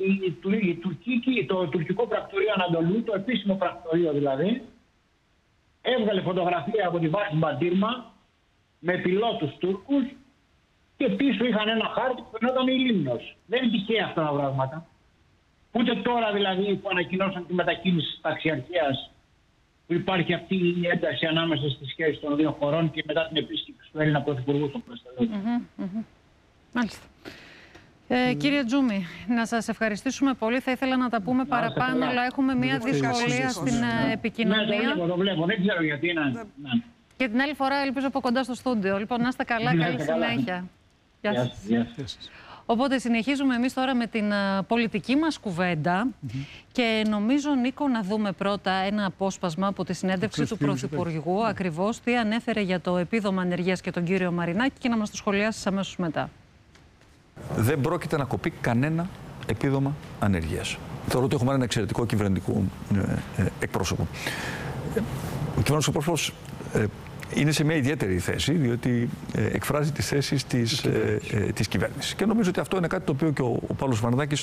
το τουρκικό πρακτορείο Ανατολού, το επίσημο πρακτορείο δηλαδή, έβγαλε φωτογραφία από τη βάση Μπαντήρμα με πιλότους Τούρκους και πίσω είχαν ένα χάρτη που φαινόταν η Λίμνος. Δεν είναι τυχαία αυτά τα πράγματα. Ούτε τώρα δηλαδή που ανακοινώσαν τη μετακίνηση της ταξιαρχίας, που υπάρχει αυτή η ένταση ανάμεσα στις σχέσεις των δύο χωρών και μετά την επίσκεψη του Έλληνα Πρωθυπουργού στο Κωνσταντίνο. Μάλιστα. Κύριε Τζούμι, να σας ευχαριστήσουμε πολύ. Θα ήθελα να τα πούμε παραπάνω, αλλά έχουμε μια δυσκολία στην επικοινωνία. Το βλέπω, δεν ξέρω γιατί είναι. Και την άλλη φορά ελπίζω από κοντά στο στούντιο. Λοιπόν, να είστε καλά, καλή συνέχεια. Γεια σας. Οπότε συνεχίζουμε εμείς τώρα με την πολιτική μας κουβέντα και νομίζω, Νίκο, να δούμε πρώτα ένα απόσπασμα από τη συνέντευξη του Πρωθυπουργού, ακριβώς τι ανέφερε για το επίδομα ανεργίας και τον κύριο Μαρινάκη, και να μας το σχολιάσεις αμέσως μετά. Δεν πρόκειται να κοπεί κανένα επίδομα ανεργίας. Θεωρώ ότι έχουμε ένα εξαιρετικό κυβερνητικό εκπρόσωπο. Ο κυβερνητικός εκπρόσωπος είναι σε μια ιδιαίτερη θέση, διότι εκφράζει τις θέσεις της κυβέρνησης. Και νομίζω ότι αυτό είναι κάτι το οποίο και ο Παύλος Βαρδάκης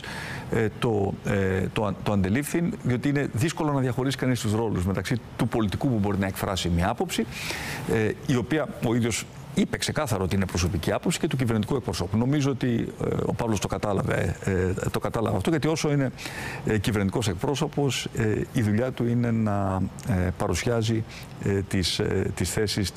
το αντελήφθη, διότι είναι δύσκολο να διαχωρίσει κανείς τους ρόλους μεταξύ του πολιτικού που μπορεί να εκφράσει μια άποψη, η οποία ο ίδιος είπε ξεκάθαρο ότι είναι προσωπική άποψη, και του κυβερνητικού εκπροσώπου. Νομίζω ότι ο Παύλος το κατάλαβε αυτό, γιατί όσο είναι κυβερνητικός εκπρόσωπος, η δουλειά του είναι να παρουσιάζει τις θέσεις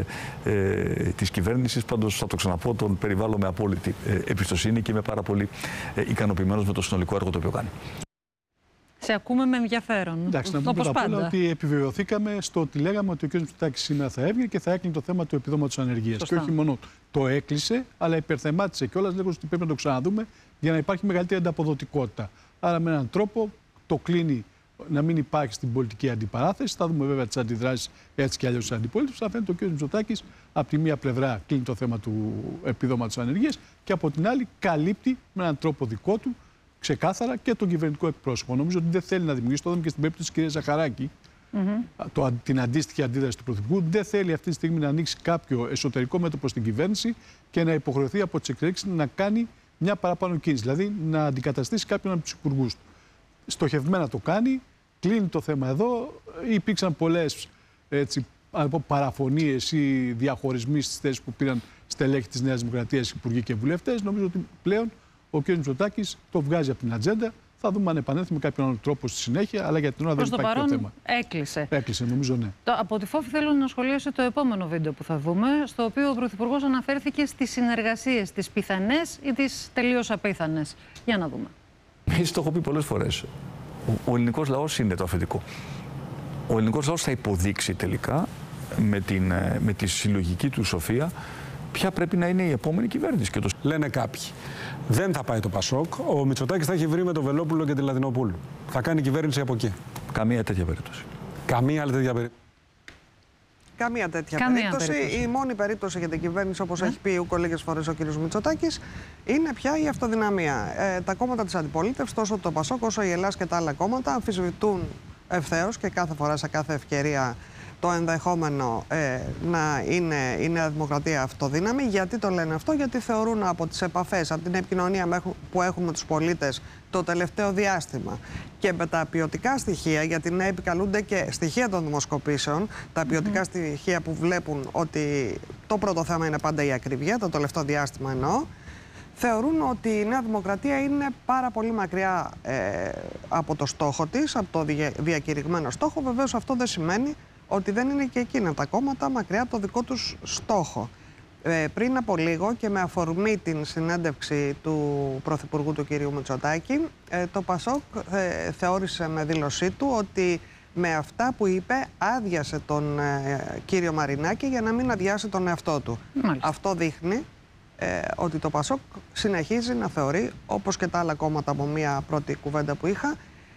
της κυβέρνησης. Πάντως, θα το ξαναπώ, τον περιβάλλω με απόλυτη εμπιστοσύνη και είμαι πάρα πολύ ικανοποιημένος με το συνολικό έργο το οποίο κάνει. Σε ακούμε με ενδιαφέρον. Εντάξει, να πούμε πρώτα απ' όλα ότι επιβεβαιωθήκαμε στο ότι λέγαμε ότι ο κ. Μητσοτάκης σήμερα θα έβγαινε και θα έκλεινε το θέμα του επιδόματος ανεργίας. Και όχι μόνο το έκλεισε, αλλά υπερθεμάτισε κιόλας, λέγοντας ότι πρέπει να το ξαναδούμε για να υπάρχει μεγαλύτερη ανταποδοτικότητα. Άρα, με έναν τρόπο το κλείνει να μην υπάρχει στην πολιτική αντιπαράθεση. Θα δούμε βέβαια τις αντιδράσεις έτσι κι αλλιώς της αντιπολίτευσης. Θα φαίνεται ο κ. Μητσοτάκης από τη μία πλευρά κλείνει το θέμα του επιδόματος ανεργίας και από την άλλη καλύπτει με έναν τρόπο δικό του ξεκάθαρα και τον κυβερνητικό εκπρόσωπο. Νομίζω ότι δεν θέλει να δημιουργήσει, το είδαμε και στην περίπτωση της κυρίας Ζαχαράκη, την αντίστοιχη αντίδραση του Πρωθυπουργού. Δεν θέλει αυτή τη στιγμή να ανοίξει κάποιο εσωτερικό μέτωπο στην κυβέρνηση και να υποχρεωθεί από τις εξελίξεις να κάνει μια παραπάνω κίνηση. Δηλαδή να αντικαταστήσει κάποιον από τους υπουργούς του. Στοχευμένα το κάνει, κλείνει το θέμα εδώ. Υπήρξαν πολλές παραφωνίες ή διαχωρισμοί στις θέσεις που πήραν στελέχη της Νέας Δημοκρατίας, υπουργοί και βουλευτές. Νομίζω ότι πλέον ο κ. Μητσοτάκης το βγάζει από την ατζέντα. Θα δούμε αν επανέλθει με κάποιον άλλο τρόπο στη συνέχεια, αλλά για την ώρα δεν υπάρχει το θέμα. Έκλεισε. Έκλεισε, νομίζω, ναι. Από τη ΦΟΦΗ θέλω να σχολιάσω το επόμενο βίντεο που θα δούμε, στο οποίο ο Πρωθυπουργός αναφέρθηκε στις συνεργασίες, τις πιθανές ή τις τελείως απίθανες. Για να δούμε. Εσείς το έχω πει πολλές φορές. Ο ελληνικός λαός είναι το αφεντικό. Ο ελληνικός λαός θα υποδείξει τελικά με τη συλλογική του σοφία ποια πρέπει να είναι η επόμενη κυβέρνηση. Και λένε κάποιοι. Δεν θα πάει το Πασόκ. Ο Μητσοτάκης θα έχει βρει με τον Βελόπουλο και τη Λαδινοπούλου. Θα κάνει κυβέρνηση από εκεί. Καμία τέτοια περίπτωση. Καμία άλλη τέτοια περίπτωση. Καμία τέτοια περίπτωση. Η μόνη περίπτωση για την κυβέρνηση, όπως έχει πει λίγες φορές ο κ. Μητσοτάκης, είναι πια η αυτοδυναμία. Τα κόμματα της αντιπολίτευσης, τόσο το Πασόκ όσο η Ελλάδα και τα άλλα κόμματα, αμφισβητούν ευθέως και κάθε φορά σε κάθε ευκαιρία το ενδεχόμενο να είναι η Νέα Δημοκρατία αυτοδύναμη. Γιατί το λένε αυτό? Γιατί θεωρούν από τις επαφές, από την επικοινωνία που έχουν με τους πολίτες το τελευταίο διάστημα και με τα ποιοτικά στοιχεία, γιατί ναι, επικαλούνται και στοιχεία των δημοσκοπήσεων, τα ποιοτικά στοιχεία που βλέπουν ότι το πρώτο θέμα είναι πάντα η ακρίβεια, το τελευταίο διάστημα εννοώ, θεωρούν ότι η Νέα Δημοκρατία είναι πάρα πολύ μακριά από το στόχο της, από το διακηρυγμένο στόχο. Βεβαίως αυτό δεν σημαίνει ότι δεν είναι και εκείνα τα κόμματα μακριά από το δικό τους στόχο. Πριν από λίγο και με αφορμή την συνέντευξη του Πρωθυπουργού του κ. Μητσοτάκη, το Πασόκ θεώρησε με δήλωσή του ότι με αυτά που είπε άδειασε τον κύριο Μαρινάκη για να μην αδειάσει τον εαυτό του. Μάλιστα. Αυτό δείχνει ότι το Πασόκ συνεχίζει να θεωρεί, όπως και τα άλλα κόμματα από μία πρώτη κουβέντα που είχα,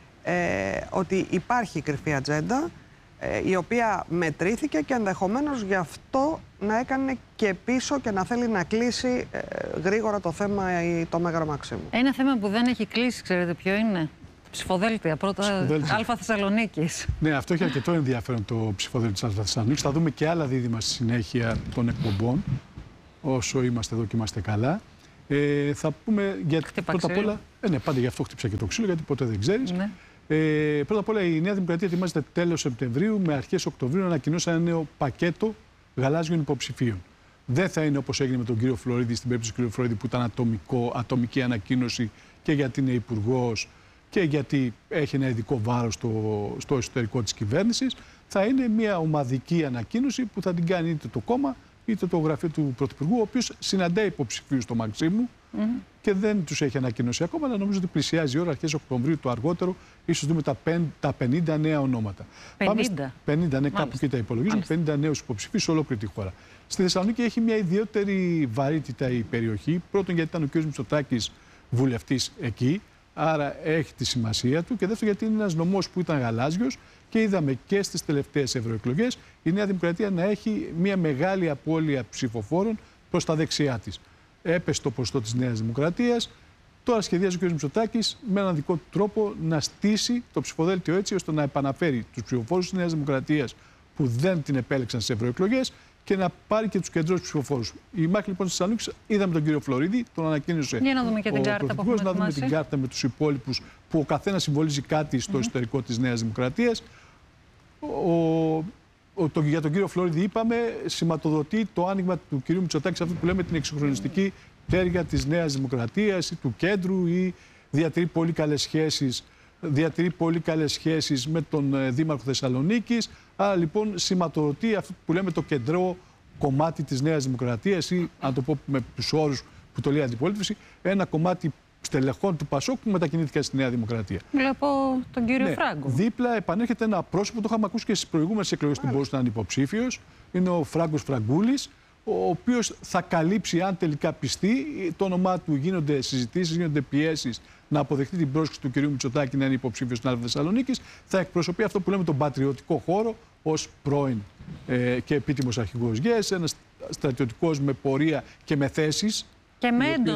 ότι υπάρχει κρυφή ατζέντα, η οποία μετρήθηκε και ενδεχομένως γι' αυτό να έκανε και πίσω και να θέλει να κλείσει γρήγορα το θέμα ή το Μέγαρο Μαξίμου. Ένα θέμα που δεν έχει κλείσει, ξέρετε ποιο είναι? Ψηφοδέλτια, πρώτα Αλφα Θεσσαλονίκης. Ναι, αυτό έχει αρκετό ενδιαφέρον το ψηφοδέλτιο της Αλφα Θεσσαλονίκης. Θα δούμε και άλλα δίδυμα στη συνέχεια των εκπομπών, όσο είμαστε εδώ και είμαστε καλά. Θα πούμε για πρώτα απ' όλα. Ναι, πάντα γι' αυτό χτύψα και το ξύλο, γιατί ποτέ δεν ξέρεις. Ναι. Πρώτα απ' όλα, η Νέα Δημοκρατία ετοιμάζεται τέλος Σεπτεμβρίου με αρχές Οκτωβρίου να ανακοινώσει ένα νέο πακέτο γαλάζιων υποψηφίων. Δεν θα είναι όπως έγινε με τον κύριο Φλωρίδη, στην περίπτωση του κύριου Φλωρίδη, που ήταν ατομική ανακοίνωση και γιατί είναι υπουργός και γιατί έχει ένα ειδικό βάρος στο εσωτερικό της κυβέρνησης. Θα είναι μια ομαδική ανακοίνωση που θα την κάνει είτε το κόμμα είτε το γραφείο του Πρωθυπουργού, ο οποίος συναντάει υποψηφίους στο Μαξίμου και δεν τους έχει ανακοινώσει ακόμα, αλλά νομίζω ότι πλησιάζει η ώρα, αρχές Οκτωβρίου το αργότερο, ίσως δούμε τα 50 νέα ονόματα. 50, ναι, κάπου εκεί τα υπολογίζουμε, 50 νέους υποψηφίους σε ολόκληρη τη χώρα. Στη Θεσσαλονίκη έχει μια ιδιαίτερη βαρύτητα η περιοχή. Πρώτον, γιατί ήταν ο κ. Μητσοτάκης βουλευτής εκεί, άρα έχει τη σημασία του. Και δεύτερον, γιατί είναι ένας νομός που ήταν γαλάζιος και είδαμε και στις τελευταίες ευρωεκλογές η Νέα Δημοκρατία να έχει μια μεγάλη απώλεια ψηφοφόρων προς τα δεξιά της. Έπεσε το ποσοστό της Νέας Δημοκρατίας. Τώρα σχεδιάζει ο κ. Μητσοτάκης με έναν δικό του τρόπο να στήσει το ψηφοδέλτιο έτσι ώστε να επαναφέρει τους ψηφοφόρους της Νέας Δημοκρατίας που δεν την επέλεξαν στις ευρωεκλογές και να πάρει και τους κεντρικούς ψηφοφόρους. Η μάχη λοιπόν στη Θεσσαλονίκη, είδαμε τον κύριο Φλωρίδη, τον ανακοίνωσε. Για να δούμε και την κάρτα που έχουμε να δούμε την κάρτα με τους υπόλοιπους που ο καθένας συμβολίζει κάτι στο εσωτερικό της Νέας Δημοκρατίας. Για τον κύριο Φλωρίδη είπαμε, σηματοδοτεί το άνοιγμα του κυρίου Μητσοτάκη σε αυτό που λέμε την εξυγχρονιστική πτέρυγα της Νέας Δημοκρατίας ή του κέντρου, ή διατηρεί πολύ καλές σχέσεις με τον Δήμαρχο Θεσσαλονίκης. Άρα λοιπόν σηματοδοτεί αυτό που λέμε το κεντρό κομμάτι της Νέας Δημοκρατίας, ή αν το πω με τους όρους που το λέει η αντιπολίτευση, ένα κομμάτι στελεχών του Πασόκ που μετακινήθηκαν στη Νέα Δημοκρατία. Βλέπω τον κύριο Φράγκο. Δίπλα επανέρχεται ένα πρόσωπο, το είχαμε ακούσει και στις προηγούμενες εκλογές που μπορούσε να είναι υποψήφιος. Είναι ο Φράγκος Φραγκούλης, ο οποίος θα καλύψει, αν τελικά πιστεί, το όνομά του, γίνονται συζητήσεις, γίνονται πιέσεις να αποδεχτεί την πρόσκληση του κυρίου Μητσοτάκη να είναι υποψήφιος στην Άλφα Θεσσαλονίκης. Θα εκπροσωπεί αυτό που λέμε τον πατριωτικό χώρο ως πρώην και επίτιμος αρχηγός ΓΕΣ, ένας στρατιωτικός με πορεία και με θέσεις. Και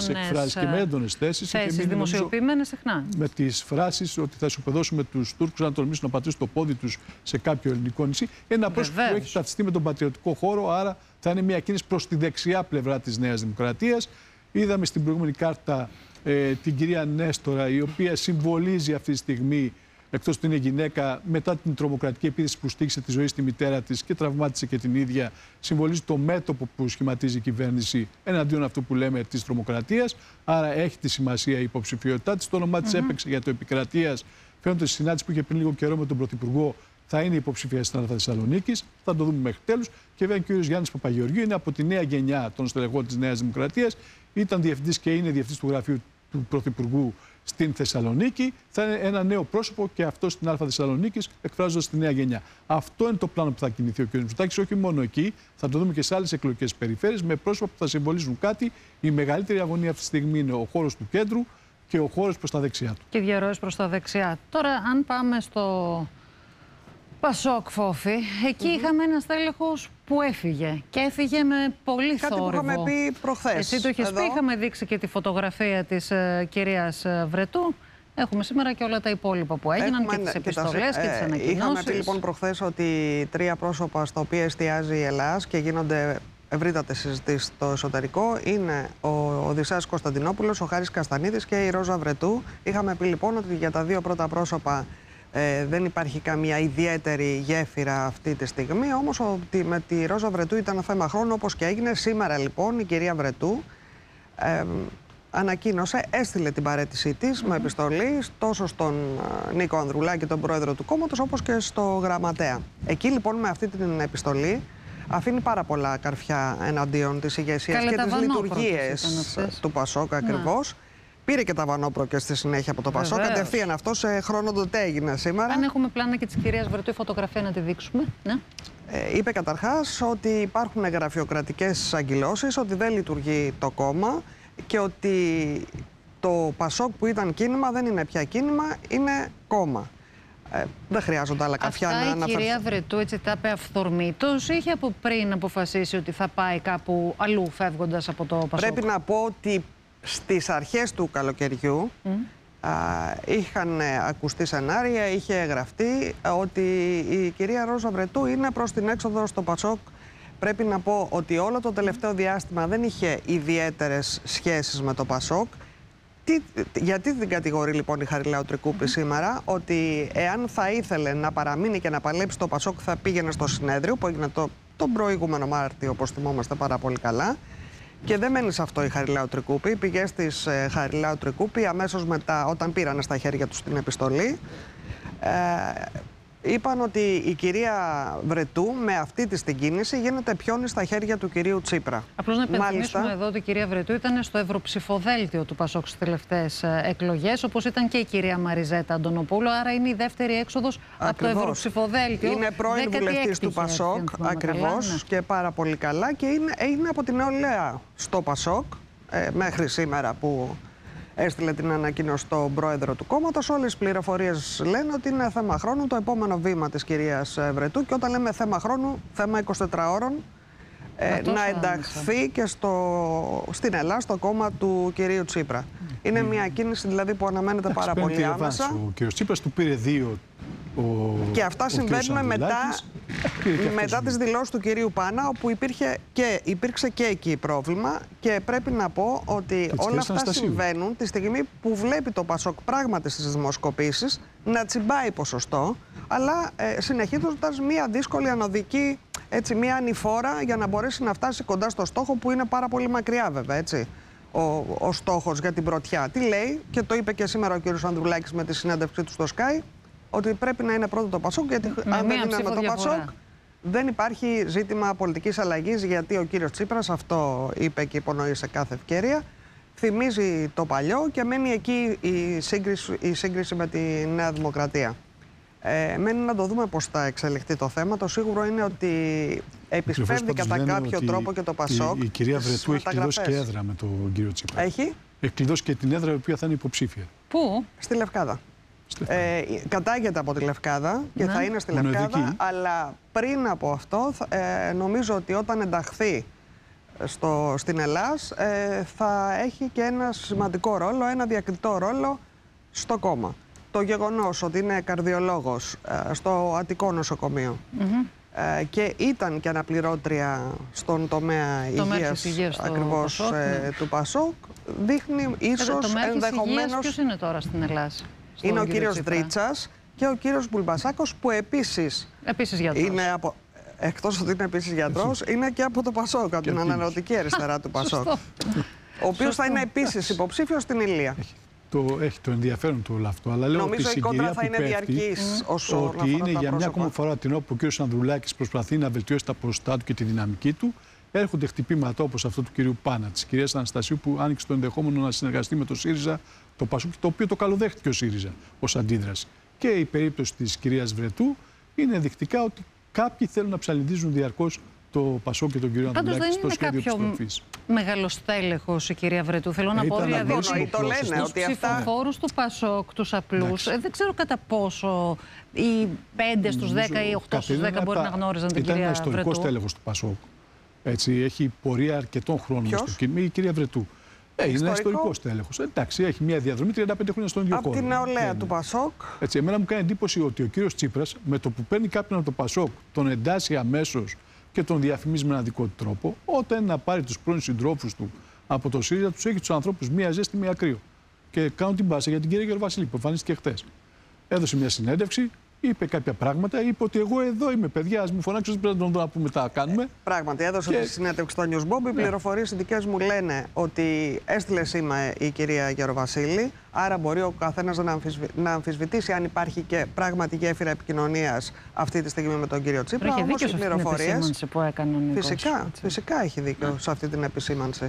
με έντονες θέσεις δημοσιοποιημένες συχνά. Με τις φράσεις ότι θα ισοπεδώσουμε τους Τούρκους αν τολμήσουν να πατήσουν το πόδι τους σε κάποιο ελληνικό νησί. Ένα πρόσωπο που έχει ταυτιστεί με τον πατριωτικό χώρο, άρα θα είναι μια κίνηση προς τη δεξιά πλευρά της Νέας Δημοκρατίας. Είδαμε στην προηγούμενη κάρτα την κυρία Νέστορα, η οποία συμβολίζει αυτή τη στιγμή, εκτός ότι είναι γυναίκα, μετά την τρομοκρατική επίθεση που στοίχησε τη ζωή στη μητέρα της και τραυμάτισε και την ίδια, συμβολίζει το μέτωπο που σχηματίζει η κυβέρνηση εναντίον αυτού που λέμε της τρομοκρατίας. Άρα έχει τη σημασία η υποψηφιότητά της. Το όνομά της έπαιξε για το επικρατείας. Φαίνεται στη συνάντηση που είχε πριν λίγο καιρό με τον Πρωθυπουργό, θα είναι υποψηφία στην Άλφα Θεσσαλονίκης. Θα το δούμε μέχρι τέλους. Και βέβαια και ο κ. Γιάννης Παπαγεωργίου είναι από τη νέα γενιά των στελεχών της Νέας Δημοκρατίας. Ήταν διευθυντής και είναι διευθυντής του γραφείου του Πρωθυπουργού στην Θεσσαλονίκη. Θα είναι ένα νέο πρόσωπο και αυτό στην Άλφα Θεσσαλονίκης, εκφράζοντας τη νέα γενιά. Αυτό είναι το πλάνο που θα κινηθεί ο κ. Μητσοτάκης, όχι μόνο εκεί. Θα το δούμε και σε άλλες εκλογικές περιφέρειες με πρόσωπα που θα συμβολίζουν κάτι. Η μεγαλύτερη αγωνία αυτή τη στιγμή είναι ο χώρος του κέντρου και ο χώρος προς τα δεξιά του. Και διαρροές προς τα δεξιά. Τώρα, αν πάμε στο Πασόκ, Φόφη, εκεί είχαμε ένα στέλεχος που έφυγε και έφυγε με πολύ θόρυβο. Κάτι που είχαμε πει προχθές. Εσύ το είχες πει, είχαμε δείξει και τη φωτογραφία της κυρίας Βρετού. Έχουμε σήμερα και όλα τα υπόλοιπα που έγιναν και τις επιστολές και τις ανακοινώσεις. Είχαμε πει λοιπόν προχθές ότι 3 πρόσωπα στα οποία εστιάζει η Ελλάς και γίνονται ευρύτατες συζητήσεις στο εσωτερικό είναι ο Οδυσσέας Κωνσταντινόπουλος, ο Χάρης Καστανίδης και η Ρόζα Βρετού. Είχαμε πει λοιπόν ότι για τα 2 πρώτα πρόσωπα δεν υπάρχει καμία ιδιαίτερη γέφυρα αυτή τη στιγμή, όμως με τη Ρόζα Βρετού ήταν θέμα χρόνου, όπως και έγινε. Σήμερα λοιπόν η κυρία Βρετού ανακοίνωσε, έστειλε την παραίτησή της με επιστολή τόσο στον Νίκο Ανδρουλάκη, τον πρόεδρο του κόμματος, όπως και στο γραμματέα. Εκεί λοιπόν με αυτή την επιστολή αφήνει πάρα πολλά καρφιά εναντίον της ηγεσίας και τις λειτουργίες του Πασόκ ακριβώς. Πήρε και τα βανόπροκες στη συνέχεια από το Πασόκ. Κατευθείαν αυτό σε χρόνο τότε έγινε σήμερα. Αν έχουμε πλάνα και της κυρίας Βρετού, η φωτογραφία να τη δείξουμε. Ναι. Είπε καταρχάς ότι υπάρχουν γραφειοκρατικές αγκυλώσεις, ότι δεν λειτουργεί το κόμμα και ότι το Πασόκ που ήταν κίνημα δεν είναι πια κίνημα, είναι κόμμα. Δεν χρειάζονται άλλα καρφιά να αναφερθούν. Η κυρία Βρετού έτσι τα είπε αυθορμήτως, είχε από πριν αποφασίσει ότι θα πάει κάπου αλλού φεύγοντας από το Πασόκ? Πρέπει να πω ότι στις αρχές του καλοκαιριού είχαν ακουστεί σενάρια, είχε γραφτεί ότι η κυρία Ρόζα Βρετού είναι προς την έξοδο στο Πασόκ πρέπει να πω ότι όλο το τελευταίο διάστημα δεν είχε ιδιαίτερες σχέσεις με το Πασόκ. Γιατί την κατηγορεί λοιπόν η Χαριλάου Τρικούπη σήμερα? Ότι εάν θα ήθελε να παραμείνει και να παλέψει το Πασόκ, θα πήγαινε στο συνέδριο που έγινε τον προηγούμενο Μάρτιο, όπως θυμόμαστε πάρα πολύ καλά. Και δεν μένει σε αυτό η Χαριλάου Τρικούπη. Πήγε στις Χαριλάου Τρικούπη αμέσως μετά, όταν πήραν στα χέρια τους την επιστολή. Είπαν ότι η κυρία Βρετού με αυτή την κίνηση γίνεται πιόνι στα χέρια του κυρίου Τσίπρα. Απλώς να υπενθυμίσουμε εδώ ότι η κυρία Βρετού ήταν στο ευρωψηφοδέλτιο του Πασόκ στις τελευταίες εκλογές, όπως ήταν και η κυρία Μαριζέτα Αντωνοπούλου. Άρα είναι η δεύτερη έξοδος από το ευρωψηφοδέλτιο. Είναι πρώην βουλευτής του Πασόκ, ακριβώς, ναι. Και πάρα πολύ καλά. Και είναι από την νεολαία στο Πασόκ μέχρι σήμερα που έστειλε την ανακοίνωση στον πρόεδρο του κόμματος. Όλες οι πληροφορίες λένε ότι είναι θέμα χρόνου το επόμενο βήμα της κυρίας Βρετού. Και όταν λέμε θέμα χρόνου, θέμα 24 ώρων, να ενταχθεί και στην Ελλάδα, στο κόμμα του κυρίου Τσίπρα. Είναι μια κίνηση δηλαδή που αναμένεται πάρα πολύ άμεσα. Ο κύριος Τσίπρας του πήρε 2. Και αυτά συμβαίνουν μετά τις δηλώσεις του κυρίου Πάνα, όπου υπήρξε και εκεί πρόβλημα. Και πρέπει να πω ότι όλα αυτά συμβαίνουν τη στιγμή που βλέπει το Πασόκ πράγματι στις δημοσκοπήσεις να τσιμπάει ποσοστό, αλλά συνεχίζοντας μια δύσκολη ανωδική, μια ανηφόρα για να μπορέσει να φτάσει κοντά στο στόχο, που είναι πάρα πολύ μακριά βέβαια, έτσι. Ο στόχος για την πρωτιά. Τι λέει, και το είπε και σήμερα ο κύριος Ανδρουλάκης με τη συνέντευξή του στο Sky, ότι πρέπει να είναι πρώτο το Πασόκ, γιατί αν δεν είναι με το Πασόκ δεν υπάρχει ζήτημα πολιτικής αλλαγής, γιατί ο κύριος Τσίπρας αυτό είπε και υπονοεί σε κάθε ευκαιρία. Θυμίζει το παλιό και μένει εκεί η σύγκριση με τη Νέα Δημοκρατία. Μένει να το δούμε πώς θα εξελιχθεί το θέμα. Το σίγουρο είναι ότι επισπεύδει κατά κάποιο τρόπο και το Πασόκ. Η κυρία Βρετού έχει κλειδώσει και έδρα με τον κύριο Τσίπρα. Έχει κλειδώσει και την έδρα η οποία θα είναι υποψήφια. Πού? Στη Λευκάδα. Κατάγεται από τη Λευκάδα και θα είναι στη Λευκάδα, αλλά πριν από αυτό νομίζω ότι όταν ενταχθεί στην Ελλάδα θα έχει και ένα σημαντικό ρόλο, ένα διακριτό ρόλο στο κόμμα. Το γεγονός ότι είναι καρδιολόγος στο Αττικό Νοσοκομείο και ήταν και αναπληρώτρια στον τομέα υγείας ακριβώς του Πασόκ, δείχνει ίσως ενδεχομένως... Ποιος είναι τώρα στην Ελλάδα? Είναι ο κύριος Δρίτσας και ο κύριος Μπουλμπασάκος, που επίσης είναι εκτός ότι είναι επίσης γιατρός, είναι και από το Πασόκ, από την ανανεωτική αριστερά του Πασόκ. Ο οποίος θα είναι επίσης υποψήφιος στην Ηλία. Έχει το ενδιαφέρον του όλο αυτό. Αλλά λέω νομίζω ότι η κόντρα θα είναι διαρκής όσο ότι είναι για μια ακόμα φορά την όπου ο κ. Ανδρουλάκης προσπαθεί να βελτιώσει τα ποσοστά του και τη δυναμική του. Έρχονται χτυπήματα όπως αυτό του κυρίου Πάνα, της κυρίας Αναστασίου, που άνοιξε το ενδεχόμενο να συνεργαστεί με το ΣΥΡΙΖΑ, το Πασόκ, το οποίο το καλοδέχτηκε ο ΣΥΡΙΖΑ ως αντίδραση. Και η περίπτωση της κυρίας Βρετού είναι ενδεικτικά ότι κάποιοι θέλουν να ψαλιδίζουν διαρκώς το Πασόκ και τον κύριο Ανδρουλάκη στο σχέδιο επιστροφής. Μεγαλοστέλεχος η κυρία Βρετού. Θέλω να πω δηλαδή στους ψηφοφόρους του Πασόκ, τους απλούς, δεν ξέρω κατά πόσο οι 5 στους 10 ή 8 στους 10 μπορεί να γνώριζαν την κυρία Βρετού. Ήταν ένα ιστορικό στέλεχος του Πασόκ. Έτσι, έχει πορεία αρκετών χρόνων στο κίνημα. Η κυρία Βρετού. Είναι ένα ιστορικό τέλεχος. Εντάξει, έχει μια διαδρομή 35 χρόνια στον ίδιο χώρο. Από την νεολαία του Πασόκ. Έτσι, εμένα μου κάνει εντύπωση ότι ο κύριος Τσίπρας, με το που παίρνει κάποιον από το Πασόκ, τον εντάσσει αμέσως και τον διαφημίζει με ένα δικό του τρόπο. Όταν να πάρει τους πρώην συντρόφους του από το ΣΥΡΙΖΑ, τους έχει τους ανθρώπους μία ζέστη, μία κρύο. Και κάνουν την πάσα για την κυρία Γεροβασίλη, που εμφανίστηκε χτες. Έδωσε μια συνέντευξη. Είπε κάποια πράγματα, είπε ότι εγώ εδώ είμαι, παιδιά, ας μου φωνάξω, πρέπει να τον πούμε τα κάνουμε. Πράγματι, έδωσε τη συνέντευξη στο Newsbob. Οι πληροφορίες οι δικές μου λένε ότι έστειλε σήμα η κυρία Γεροβασίλη, άρα μπορεί ο καθένας να αμφισβητήσει αν υπάρχει και πράγματι γέφυρα επικοινωνίας αυτή τη στιγμή με τον κύριο Τσίπρα. Έχει δίκιο σε αυτή την επισήμανση που έκανε ο Νίκος. Φυσικά έχει δίκιο σε αυτή την επισήμανση.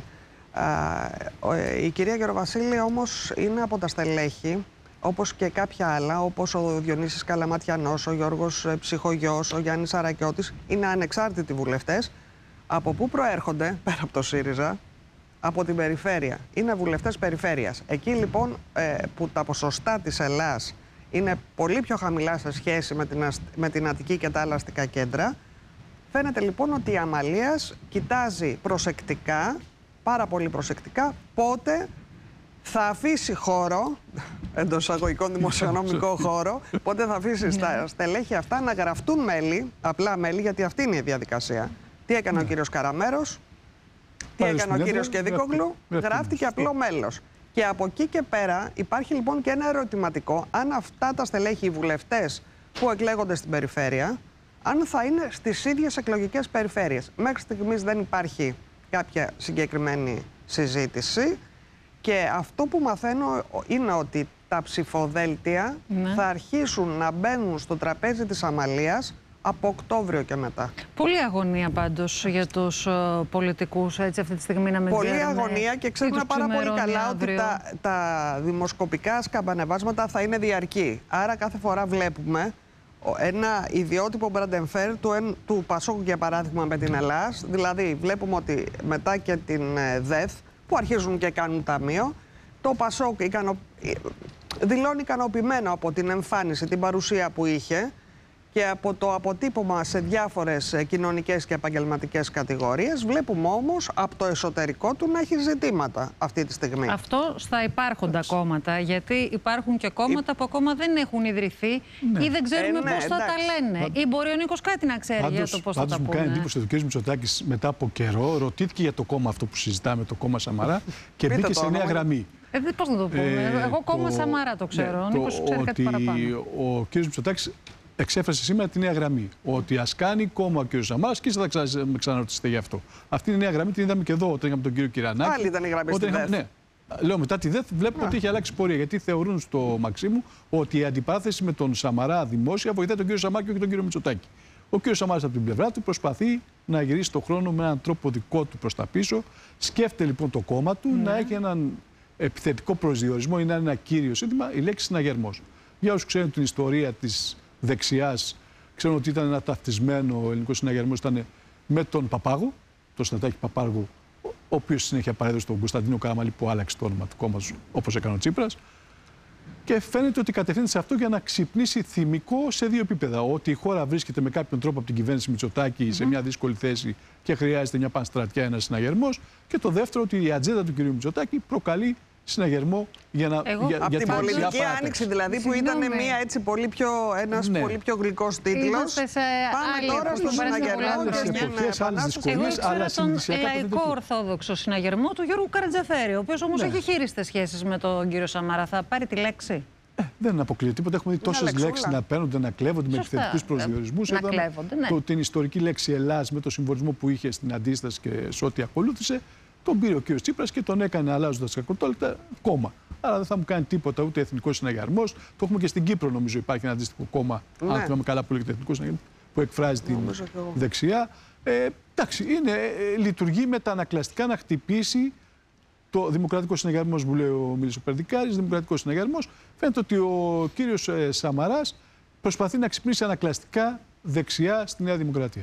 Η κυρία Γεροβασίλη όμως είναι από τα στελέχη, όπως και κάποια άλλα, όπως ο Διονύσης Καλαματιανός, ο Γιώργος Ψυχογιός, ο Γιάννης Αρακιώτης, είναι ανεξάρτητοι βουλευτές. Από πού προέρχονται, πέρα από το ΣΥΡΙΖΑ? Από την περιφέρεια. Είναι βουλευτές περιφέρειας. Εκεί λοιπόν που τα ποσοστά της Ελλάς είναι πολύ πιο χαμηλά σε σχέση με την Αττική και τα άλλα αστικά κέντρα, φαίνεται λοιπόν ότι η Αμαλίας κοιτάζει προσεκτικά, πάρα πολύ προσεκτικά, πότε θα αφήσει χώρο, εντός εισαγωγικών δημοσιονομικό χώρο, πότε θα αφήσει στα στελέχη αυτά να γραφτούν μέλη, απλά μέλη, γιατί αυτή είναι η διαδικασία. Τι έκανε ο κύριος Καραμέρος, τι έκανε ο κύριος Κεδίκογλου, γράφτηκε απλό μέλος. Και από εκεί και πέρα υπάρχει λοιπόν και ένα ερωτηματικό αν αυτά τα στελέχη, οι βουλευτές που εκλέγονται στην περιφέρεια, αν θα είναι στις ίδιες εκλογικές περιφέρειες. Μέχρι στιγμής δεν υπάρχει κάποια συγκεκριμένη συζήτηση και αυτό που μαθαίνω είναι ότι τα ψηφοδέλτια θα αρχίσουν να μπαίνουν στο τραπέζι της Αμαλίας από Οκτώβριο και μετά. Πολύ αγωνία πάντως για τους πολιτικούς έτσι αυτή τη στιγμή να με πολύ αγωνία και ξέρουμε πάρα πολύ καλά ότι τα δημοσκοπικά σκαμπανεβάσματα θα είναι διαρκή. Άρα κάθε φορά βλέπουμε ένα ιδιότυπο μπραντεμφέρ του Πασόκου για παράδειγμα με την Ελλάς. Δηλαδή βλέπουμε ότι μετά και την ΔΕΘ που αρχίζουν και κάνουν ταμείο, το Πασόκ δηλώνει ικανοποιημένο από την εμφάνιση, την παρουσία που είχε και από το αποτύπωμα σε διάφορες κοινωνικές και επαγγελματικές κατηγορίες. Βλέπουμε όμως από το εσωτερικό του να έχει ζητήματα αυτή τη στιγμή. Αυτό στα υπάρχοντα κόμματα, γιατί υπάρχουν και κόμματα που ακόμα δεν έχουν ιδρυθεί ή δεν ξέρουμε πώς θα τα λένε. Ή μπορεί ο Νίκος κάτι να ξέρει για το πώς θα τα πούνε. Μου κάνει εντύπωση ότι ο κ. Μητσοτάκης μετά από καιρό ρωτήθηκε για το κόμμα αυτό που συζητάμε, το κόμμα Σαμαρά, και μπήκε σε νέα γραμμή. Πώς να το πούμε, εγώ κόμμα Σαμαρά το ξέρω. Ο Νίκος ξέρει κάτι παραπάνω. Ο κ. Μητσοτάκης εξέφρασε σήμερα τη νέα γραμμή. Ότι ας κάνει κόμμα ο κ. Σαμάρας και θα ξαναρωτήσετε γι' αυτό. Αυτή είναι η νέα γραμμή, την είδαμε και εδώ όταν είχαμε τον κύριο Κυρανάκη. Πάλι ήταν η γραμμή στη ΔΕΘ. Ναι. Λέω μετά τη ΔΕΘ βλέπουμε ότι έχει αλλάξει πορεία. Γιατί θεωρούν στο Μαξίμου ότι η αντιπαράθεση με τον Σαμαρά δημόσια βοηθάει τον κύριο Σαμάκη και τον κύριο Μητσοτάκη. Ο κύριος Σαμάρας από την πλευρά του προσπαθεί να γυρίσει τον χρόνο με έναν τρόπο δικό του προς τα πίσω. Σκέφτεται λοιπόν το κόμμα του να έχει έναν επιθετικό προσδιορισμό ή να είναι ένα κύριο σύνθημα, η λέξη συναγερμός. Για όσους ξέρουν την ιστορία της δεξιάς, ξέρουν ότι ήταν ένα ταυτισμένο ο ελληνικός συναγερμός, ήταν με τον Παπάγο, τον Στρατάκη Παπάργου, ο οποίος συνέχεια παρέδωσε τον Κωνσταντίνο Καραμανλή που άλλαξε το όνομα του κόμματος όπως έκανε ο Τσίπρας. Και φαίνεται ότι κατευθύνεται σε αυτό για να ξυπνήσει θυμικό σε δύο επίπεδα. Ότι η χώρα βρίσκεται με κάποιον τρόπο από την κυβέρνηση Μητσοτάκη σε μια δύσκολη θέση και χρειάζεται μια πανστρατιά, ένα συναγερμός. Και το δεύτερο, ότι η ατζέντα του κ. Μητσοτάκη προκαλεί συναγερμό για να. Από την πολιτική άνοιξη, δηλαδή, που ήταν ένας πολύ πιο γλυκός τίτλος. Πάμε τώρα στο συναγερμό και στις εποχές, άλλες δυσκολίες, αλλά συνειδησιακά. Λαϊκό ορθόδοξο συναγερμό του Γιώργου Καρατζαφέρη, ο οποίος όμως έχει χείριστες σχέσεις με τον κύριο Σαμαρά. Θα πάρει τη λέξη. Δεν αποκλείεται τίποτα. Έχουμε δει τόσες λέξεις να παίρνονται, να κλέβονται με επιθετικούς προσδιορισμούς. Την ιστορική λέξη Ελλάς με το συμβολισμό που είχε στην αντίσταση και σε ό,τι ακολούθησε, τον πήρε ο κ. Τσίπρας και τον έκανε αλλάζοντας τα κακοτόλητα κόμμα. Άρα δεν θα μου κάνει τίποτα ούτε εθνικός συναγερμός. Το έχουμε και στην Κύπρο, νομίζω, υπάρχει ένα αντίστοιχο κόμμα, αν θυμάμαι καλά, που λέγεται εθνικός συναγερμός, που εκφράζει την δεξιά. Εντάξει, λειτουργεί μετανακλαστικά να χτυπήσει το δημοκρατικό συναγερμός που λέει ο Μίλης ο Περδικάρης, δημοκρατικό συναγερμός. Φαίνεται ότι ο κύριος Σαμαράς προσπαθεί να ξυπνήσει ανακλαστικά δεξιά στη Νέα Δημοκρατία.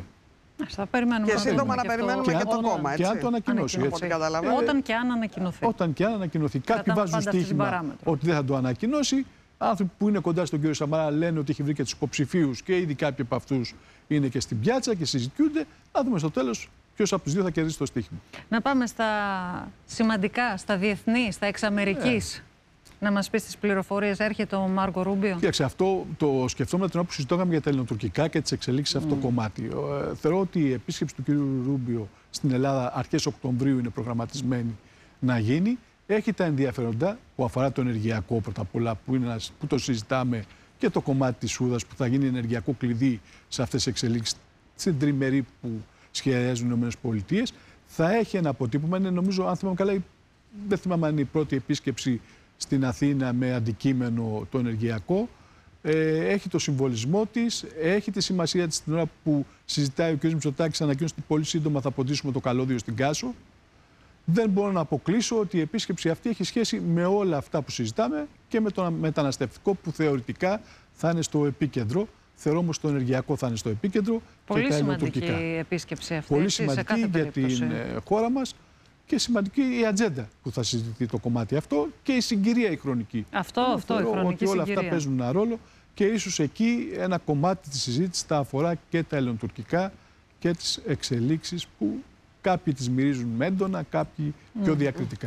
Και σύντομα να περιμένουμε και το κόμμα, έτσι. Και αν το ανακοινώσει. Όταν και αν ανακοινωθεί. Όταν και αν ανακοινωθεί. Κάποιοι βάζουν στοίχημα ότι δεν θα το ανακοινώσει. Άνθρωποι που είναι κοντά στον κύριο Σαμαρά λένε ότι έχει βρει και τους υποψηφίους και ήδη κάποιοι από αυτούς είναι και στην πιάτσα και συζητιούνται. Να δούμε στο τέλος ποιος από τους δύο θα κερδίσει το στοίχημα. Να πάμε στα σημαντικά, στα διεθνή, στα εξαμερικής. Να μας πεις τις πληροφορίες. Έρχεται ο Μάρκο Ρούμπιο. Κοίταξε, αυτό το σκεφτόμουν την ώρα που συζητάγαμε για τα ελληνοτουρκικά και τις εξελίξεις σε αυτό το κομμάτι. Θεωρώ ότι η επίσκεψη του κ. Ρούμπιο στην Ελλάδα αρχές Οκτωβρίου είναι προγραμματισμένη να γίνει. Έχει τα ενδιαφέροντα που αφορά το ενεργειακό πρώτα απ' όλα, που το συζητάμε, και το κομμάτι της Σούδας που θα γίνει ενεργειακό κλειδί σε αυτές τις εξελίξεις στην τριμερή που σχεδιάζουν οι ΗΠΑ. Θα έχει ένα αποτύπωμα. Είναι, νομίζω, αν θυμάμαι καλά, δεν θυμάμαι αν είναι η πρώτη επίσκεψη στην Αθήνα με αντικείμενο το ενεργειακό. Έχει το συμβολισμό της, έχει τη σημασία της την ώρα που συζητάει ο κ. Μητσοτάκης, ανακοίνωσε ότι πολύ σύντομα θα ποτίσουμε το καλώδιο στην Κάσο. Δεν μπορώ να αποκλείσω ότι η επίσκεψη αυτή έχει σχέση με όλα αυτά που συζητάμε και με το μεταναστευτικό που θεωρητικά θα είναι στο επίκεντρο. Θεωρώ όμως το ενεργειακό θα είναι στο επίκεντρο. Πολύ και σημαντική η επίσκεψη αυτή. Πολύ σημαντική για την χώρα μας. Και σημαντική η ατζέντα που θα συζητηθεί το κομμάτι αυτό και η συγκυρία η χρονική. Αυτό η χρονική ότι όλα αυτά παίζουν ένα ρόλο και ίσως εκεί ένα κομμάτι της συζήτησης θα αφορά και τα ελληνοτουρκικά και τις εξελίξεις που κάποιοι τις μυρίζουν με έντονα, κάποιοι πιο διακριτικά.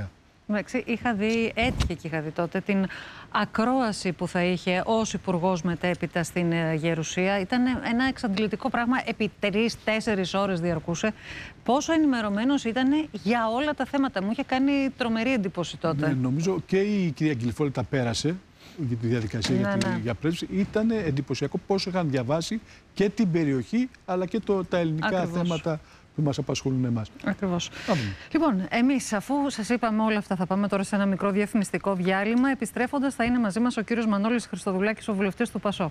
Έτυχε και είχα δει τότε την ακρόαση που θα είχε ως υπουργός μετέπειτα στην Γερουσία. Ήταν ένα εξαντλητικό πράγμα, επί 3-4 ώρες διαρκούσε. Πόσο ενημερωμένος ήταν για όλα τα θέματα. Μου είχε κάνει τρομερή εντύπωση τότε. Ναι, νομίζω και η κυρία Γκυλφόλη τα πέρασε για τη διαδικασία για πρέσβηση. Ήταν εντυπωσιακό πόσο είχαν διαβάσει και την περιοχή αλλά και τα ελληνικά θέματα που μας απασχολούν εμάς. Ακριβώς. Λοιπόν, εμείς αφού σας είπαμε όλα αυτά, θα πάμε τώρα σε ένα μικρό διαφημιστικό διάλειμμα. Επιστρέφοντας, θα είναι μαζί μας ο κύριος Μανώλης Χριστοδουλάκης, ο βουλευτής του ΠΑΣΟΚ.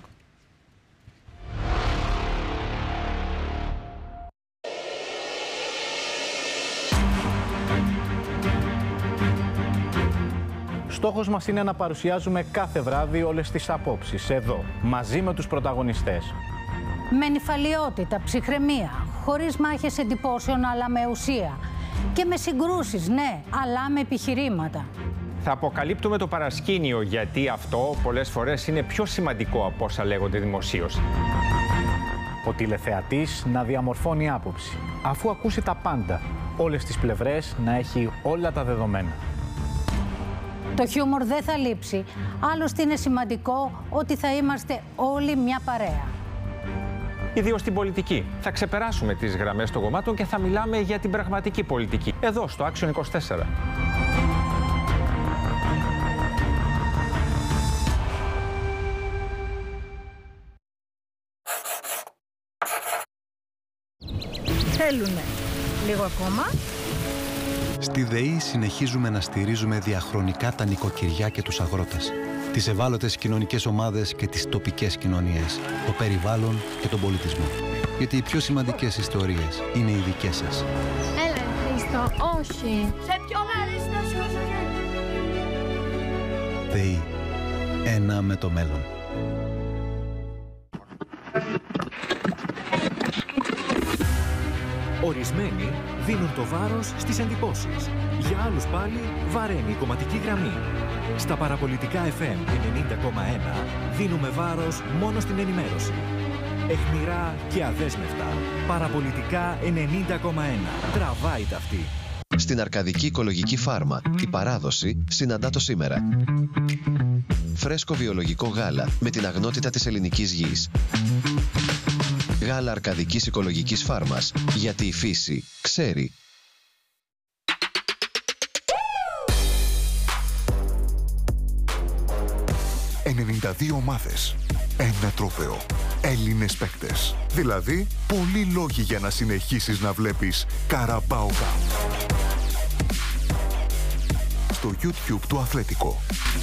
Στόχος μας είναι να παρουσιάζουμε κάθε βράδυ όλες τις απόψεις, εδώ, μαζί με τους πρωταγωνιστές. Με νηφαλιότητα, ψυχραιμία, χωρίς μάχες εντυπώσεων αλλά με ουσία. Και με συγκρούσεις, ναι, αλλά με επιχειρήματα. Θα αποκαλύπτουμε το παρασκήνιο, γιατί αυτό πολλές φορές είναι πιο σημαντικό από όσα λέγονται δημοσίως. Ο τηλεθεατής να διαμορφώνει άποψη, αφού ακούσει τα πάντα, όλες τις πλευρές, να έχει όλα τα δεδομένα. Το χιούμορ δεν θα λείψει, άλλωστε είναι σημαντικό ότι θα είμαστε όλοι μια παρέα. Ιδίως στην πολιτική. Θα ξεπεράσουμε τις γραμμές των κομμάτων και θα μιλάμε για την πραγματική πολιτική. Εδώ, στο Action 24. Θέλουνε λίγο ακόμα. Στη ΔΕΗ συνεχίζουμε να στηρίζουμε διαχρονικά τα νοικοκυριά και τους αγρότες, τις ευάλωτες κοινωνικές ομάδες και τις τοπικές κοινωνίες, το περιβάλλον και τον πολιτισμό. Γιατί οι πιο σημαντικές ιστορίες είναι οι δικές σας. Έλα, Χρήστο, όχι. Σε ποιον αρέσει να σηκώσω ΔΕΗ. Ένα με το μέλλον. Ορισμένοι δίνουν το βάρος στις εντυπώσεις. Για άλλους πάλι βαραίνει η κομματική γραμμή. Στα παραπολιτικά FM 90,1 δίνουμε βάρος μόνο στην ενημέρωση. Αιχμηρά και αδέσμευτα. Παραπολιτικά 90,1. Τραβάει ταυτή. Στην Αρκαδική Οικολογική Φάρμα, η παράδοση συναντά το σήμερα. Φρέσκο βιολογικό γάλα με την αγνότητα της ελληνικής γης. Γάλα Αρκαδικής Οικολογικής Φάρμας, γιατί η φύση ξέρει. «92 ομάδες, ένα τρόπαιο, Έλληνες παίκτες. Δηλαδή, πολλοί λόγοι για να συνεχίσεις να βλέπεις Carabao Cup. Στο YouTube του Αθλέτικο.